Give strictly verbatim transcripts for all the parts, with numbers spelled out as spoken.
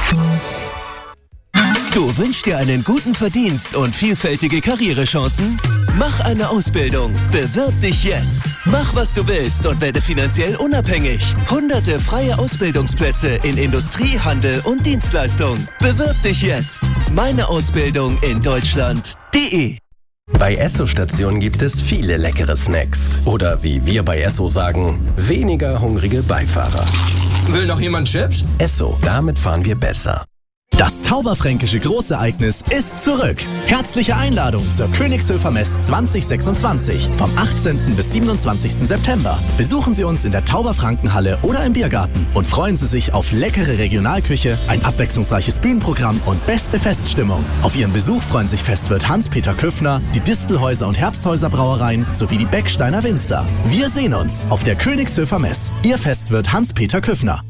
Du wünschst dir einen guten Verdienst und vielfältige Karrierechancen? Mach eine Ausbildung. Bewirb dich jetzt. Mach, was du willst und werde finanziell unabhängig. Hunderte freie Ausbildungsplätze in Industrie, Handel und Dienstleistung. Bewirb dich jetzt. Meine Ausbildung in Deutschland punkt de. Bei Esso-Station gibt es viele leckere Snacks. Oder wie wir bei Esso sagen, weniger hungrige Beifahrer. Will noch jemand Chips? Esso, damit fahren wir besser. Das Tauberfränkische Großereignis ist zurück. Herzliche Einladung zur Königshöfer Mess zwanzig sechsundzwanzig vom achtzehnten bis siebenundzwanzigsten September. Besuchen Sie uns in der Tauberfrankenhalle oder im Biergarten und freuen Sie sich auf leckere Regionalküche, ein abwechslungsreiches Bühnenprogramm und beste Feststimmung. Auf Ihren Besuch freuen sich Festwirt Hans-Peter Küffner, die Distelhäuser und Herbsthäuser Brauereien sowie die Becksteiner Winzer. Wir sehen uns auf der Königshöfer Mess. Ihr Festwirt Hans-Peter Küffner.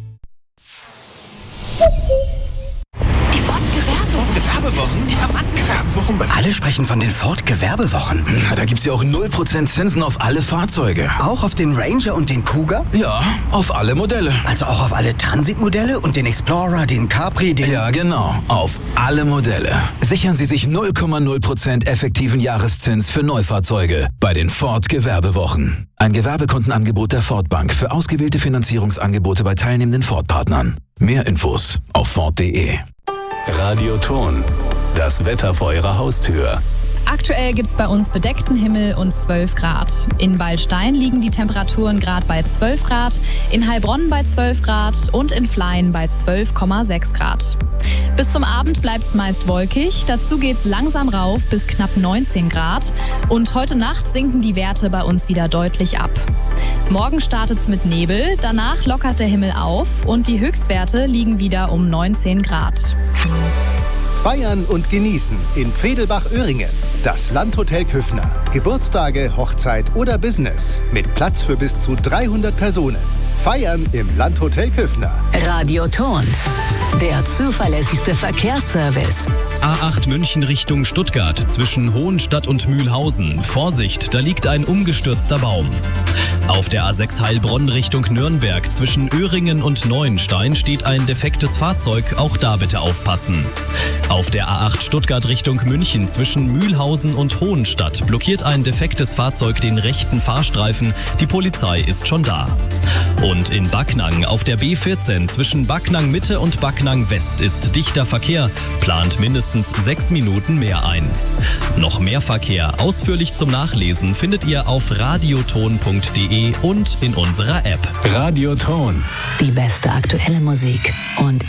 Gewerbewochen? Ja, Mann, Gewerbewochen. Alle sprechen von den Ford-Gewerbewochen. Na, da gibt's ja auch null Prozent Zinsen auf alle Fahrzeuge. Auch auf den Ranger und den Kuga? Ja, auf alle Modelle. Also auch auf alle Transit-Modelle und den Explorer, den Capri, den... Ja, genau. Auf alle Modelle. Sichern Sie sich null Komma null Prozent effektiven Jahreszins für Neufahrzeuge bei den Ford-Gewerbewochen. Ein Gewerbekundenangebot der Ford Bank für ausgewählte Finanzierungsangebote bei teilnehmenden Ford-Partnern. Mehr Infos auf Ford punkt de. Radioton. Das Wetter vor Ihrer Haustür. Aktuell gibt es bei uns bedeckten Himmel und zwölf Grad. In Beilstein liegen die Temperaturen gerade bei zwölf Grad, in Heilbronn bei zwölf Grad und in Fleien bei zwölf Komma sechs Grad. Bis zum Abend bleibt es meist wolkig, dazu geht es langsam rauf bis knapp neunzehn Grad und heute Nacht sinken die Werte bei uns wieder deutlich ab. Morgen startet es mit Nebel, danach lockert der Himmel auf und die Höchstwerte liegen wieder um neunzehn Grad. Feiern und genießen in Pfedelbach-Öhringen. Das Landhotel Küffner. Geburtstage, Hochzeit oder Business. Mit Platz für bis zu dreihundert Personen. Feiern im Landhotel Küffner. Radioton. Der zuverlässigste Verkehrsservice. A acht München Richtung Stuttgart zwischen Hohenstadt und Mühlhausen. Vorsicht, da liegt ein umgestürzter Baum. Auf der A sechs Heilbronn Richtung Nürnberg zwischen Öhringen und Neuenstein steht ein defektes Fahrzeug. Auch da bitte aufpassen. Auf der A acht Stuttgart Richtung München zwischen Mühlhausen und Hohenstadt blockiert ein defektes Fahrzeug den rechten Fahrstreifen. Die Polizei ist schon da. Und in Backnang auf der B vierzehn zwischen Backnang Mitte und Backnang West ist dichter Verkehr. Plant mindestens sechs Minuten mehr ein. Noch mehr Verkehr ausführlich zum Nachlesen findet ihr auf radioton punkt de und in unserer App. Radioton. Die beste aktuelle Musik und